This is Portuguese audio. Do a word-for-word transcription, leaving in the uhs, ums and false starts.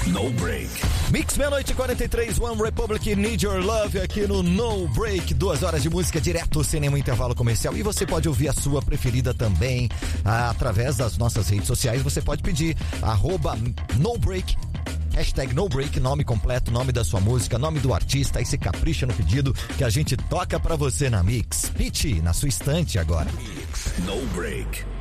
No Break. Mix meia-noite e quarenta e três, One Republic, Need Your Love aqui no No Break. Duas horas de música direto, sem nenhum intervalo comercial. E você pode ouvir a sua preferida também ah, através das nossas redes sociais. Você pode pedir arroba No Break, hashtag No Break, nome completo, nome da sua música, nome do artista. Aí você capricha no pedido que a gente toca pra você na Mix. Pitty, na sua estante agora. Mix No Break.